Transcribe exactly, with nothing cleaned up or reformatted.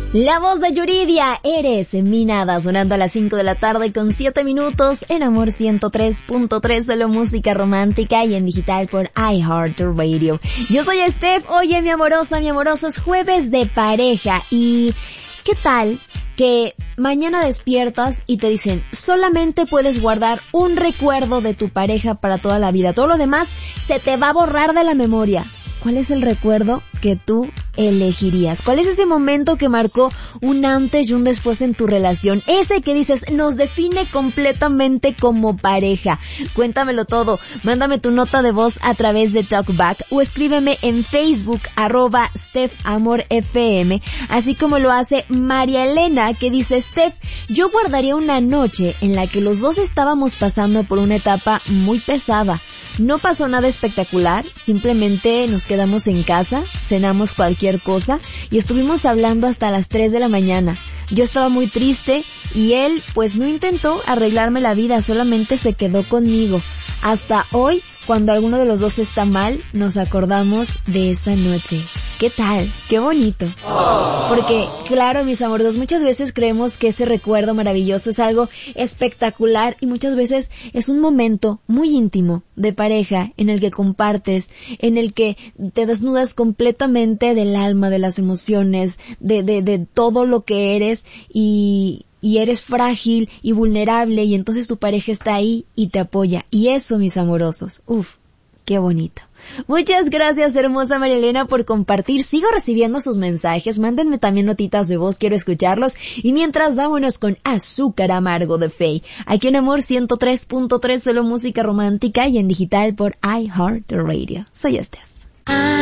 La voz de Yuridia, Eres mi nada, sonando a las cinco de la tarde con siete minutos en Amor ciento tres punto tres, solo música romántica y en digital por iHeartRadio. Yo soy Steph. Oye, mi amorosa, mi amoroso, es jueves de pareja. ¿Y qué tal que mañana despiertas y te dicen solamente puedes guardar un recuerdo de tu pareja para toda la vida? Todo lo demás se te va a borrar de la memoria. ¿Cuál es el recuerdo que tú elegirías? ¿Cuál es ese momento que marcó un antes y un después en tu relación? Ese que dices, nos define completamente como pareja. Cuéntamelo todo. Mándame tu nota de voz a través de TalkBack o escríbeme en Facebook, arroba StephAmorFM, así como lo hace María Elena, que dice, Steph, yo guardaría una noche en la que los dos estábamos pasando por una etapa muy pesada. No pasó nada espectacular, simplemente nos quedamos en casa, cenamos cualquier cosa y estuvimos hablando hasta las tres de la mañana. Yo estaba muy triste y él pues no intentó arreglarme la vida, solamente se quedó conmigo. Hasta hoy, cuando alguno de los dos está mal, nos acordamos de esa noche. ¿Qué tal? ¡Qué bonito! Porque, claro, mis amores, muchas veces creemos que ese recuerdo maravilloso es algo espectacular y muchas veces es un momento muy íntimo de pareja en el que compartes, en el que te desnudas completamente del alma, de las emociones, de, de, de todo lo que eres y... y eres frágil y vulnerable y entonces tu pareja está ahí y te apoya. Y eso, mis amorosos, uf, qué bonito. Muchas gracias, hermosa María Elena, por compartir. Sigo recibiendo sus mensajes. Mándenme también notitas de voz, quiero escucharlos. Y mientras, vámonos con Azúcar Amargo de Faye. Aquí en Amor ciento tres punto tres, solo música romántica y en digital por iHeartRadio. Soy Steph.